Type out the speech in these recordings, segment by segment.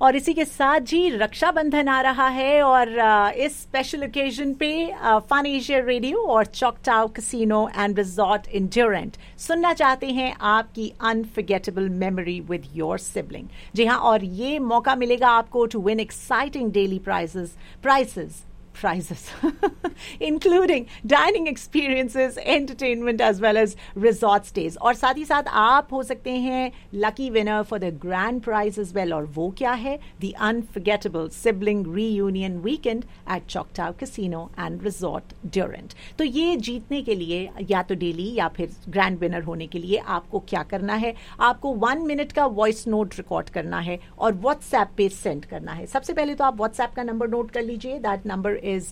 और इसी के साथ जी रक्षाबंधन आ रहा है और इस स्पेशल ओकेजन पे फन एशिया रेडियो और चॉकटाऊ casino and resort in Durand सुनना चाहते हैं आपकी unforgettable memory with your sibling. जी हाँ, और ये मौका मिलेगा आपको to win exciting daily prizes including dining experiences, entertainment as well as resort stays। और साथ ही साथ आप हो सकते हैं lucky winner for the grand prize as well। और वो क्या है? The unforgettable sibling reunion weekend at Choctaw Casino and Resort Durant। तो ये जीतने के लिए या तो डेली या फिर ग्रैंड विनर होने के लिए आपको क्या करना है? आपको 1 मिनट का वॉइस नोट रिकॉर्ड करना है और व्हाट्सएप पे सेंड करना है। सबसे पहले तो आप व्हाट्सएप का नंबर नोट कर लीजिए। That number is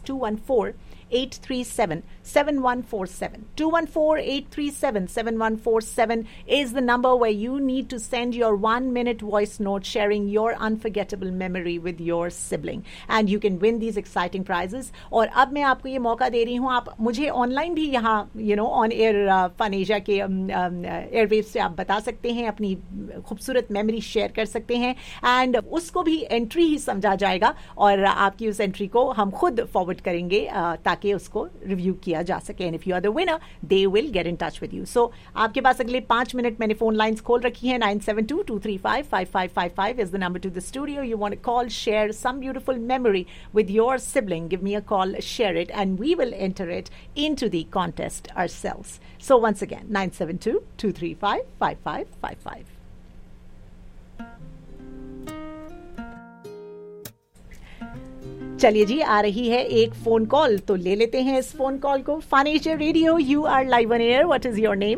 214-837-7147. 214-837-7147 is the number where you need to send your 1-minute voice note sharing your unforgettable memory with your sibling. And you can win these exciting prizes. और अब मैं आपको ये मौका दे रही हूँ, आप मुझे ऑनलाइन भी यहाँ ऑन एयर फन एशिया के एयरवेव से आप बता सकते हैं, अपनी खूबसूरत मेमोरी शेयर कर सकते हैं एंड उसको भी एंट्री ही समझा जाएगा और आपकी उस एंट्री को हम खुद फॉरवर्ड करेंगे ताकि उसको रिव्यू किया जा सके। And if you are the winner they will get in touch with you. सो आपके पास अगले 5 मिनट मैंने फोन लाइंस खोल रखी हैं। 972-235-5555 is the number to the studio. You want to call, share some beautiful memory with your sibling, give me a call, share it, and we will enter it into the contest ourselves. So once again, 972-235-5555. चलिए जी, आ रही है एक phone call, तो ले लेते हैं इस phone call को। Fun Asia radio, you are live on air. What is your name?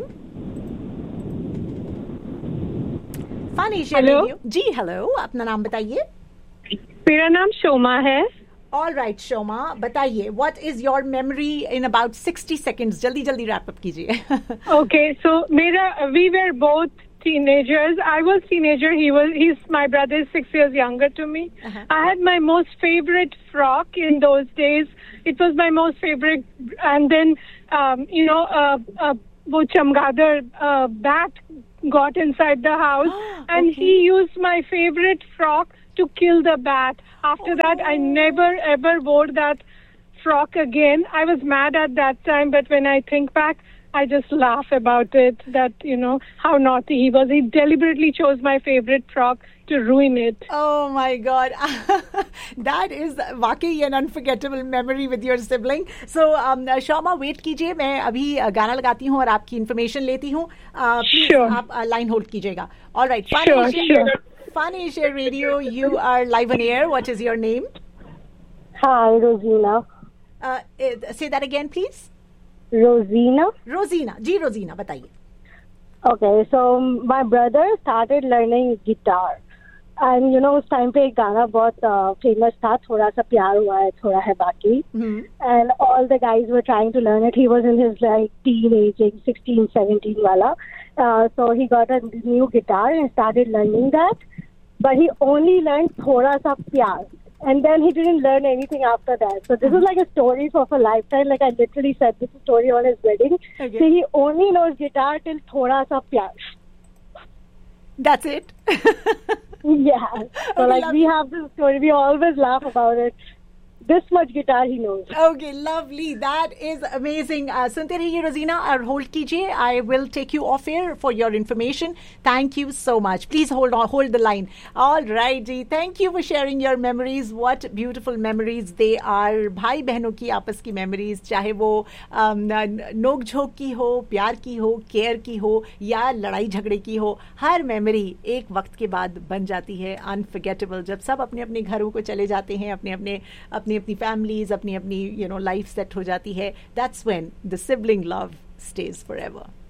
Fun Asia radio ji, hello, अपना नाम बताइए। मेरा नाम शोमा है। ऑल राइट शोमा, बताइए what is your memory in about 60 seconds। जल्दी जल्दी रैप अप कीजिए। ओके, सो मेरा we were both teenagers. I was teenager. He's my brother is 6 years younger to me. I had my most favorite frock in those days. It was my most favorite. And then, wo chamgadar bat got inside the house and he used my favorite frock to kill the bat. After that, I never ever wore that frock again. I was mad at that time, but when I think back, I just laugh about it, that, how naughty he was. He deliberately chose my favorite frock to ruin it. Oh my God. That is वाकई an unforgettable memory with your sibling. So, Shoma, wait कीजिए, मैं अभी गाना लगाती हूँ और आपकी information लेती हूँ। प्लीज आप लाइन होल्ड कीजिएगा। All right. Fun Asia Radio, you are live on air. What is your name? Hi, Rosina. Say that again, please. Rosina. जी रोजीना, बताइए। Okay, so my brother started learning guitar, and उस time पे एक गाना बहुत famous था, थोड़ा सा प्यार हुआ है थोड़ा है बाकी, and all the guys were trying to learn it. He was in his teenage, 16-17 वाला, so he got a new guitar and started learning that, but he only learned थोड़ा सा प्यार. And then he didn't learn anything after that. So this is like a story of a lifetime. Like I literally said this story on his wedding. Okay. So he only knows guitar till thoda sa pyar. That's it? Yeah. So okay, we have this story. We always laugh about it. This much guitar he knows. Okay, lovely. That is amazing. सुनते रहिए रोजीना और hold कीजिए. I will take you off air for your information. Thank you so much. Please hold the line. All right, ji. Thank you for sharing your memories. What beautiful memories they are. भाई बहनों की आपस की memories, चाहे वो नोक झोंक की हो, प्यार की हो, केयर की हो या लड़ाई झगड़े की हो, हर मेमोरी एक वक्त के बाद बन जाती है अनफॉरगेटेबल। जब सब अपने अपने घरों को चले जाते हैं, अपनी फैमिलीज, अपनी लाइफ सेट हो जाती है, that's when the sibling love stage forever.